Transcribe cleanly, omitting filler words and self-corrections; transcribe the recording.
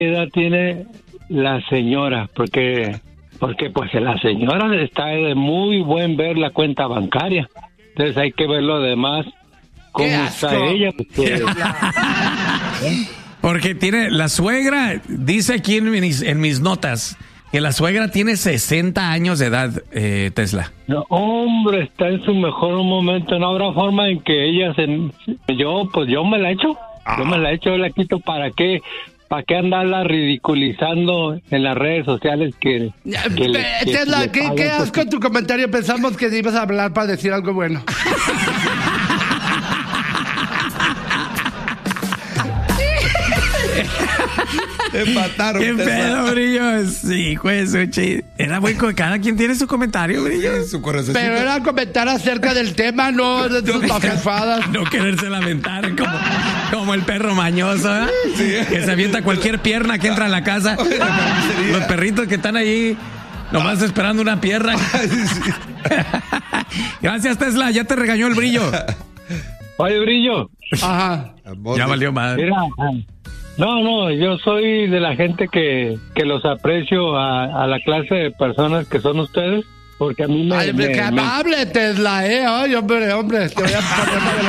edad tiene la señora? Porque pues la señora está de muy buen ver la cuenta bancaria. Entonces hay que ver lo demás. ¿Cómo está ella? Porque tiene la suegra, dice aquí en mis notas, que la suegra tiene 60 años de edad, Tesla. No, hombre, está en su mejor momento. No habrá forma en que ella yo me la echo. Yo me la echo, la quito. ¿Para qué andarla ridiculizando en las redes sociales? Tesla, ¿qué asco tu comentario? Pensamos que ibas a hablar para decir algo bueno. Empataron. ¿Qué pedo, Brillo? Sí, pues, era muy... Cada quien tiene su comentario, Brillo. Su corazoncito. Pero era comentar acerca del tema, no de sus bajafadas. No quererse lamentar como el perro mañoso, ¿eh? Sí. Que se avienta cualquier pierna que entra a la casa. Los perritos que están ahí nomás esperando una pierna. Gracias, Tesla. Ya te regañó el Brillo. Oye, Brillo. Ajá. Ya valió madre. Mira, no, yo soy de la gente que los aprecio a la clase de personas que son ustedes, porque a mí Ay, qué amable, Tesla, Ay, hombre, te voy a poner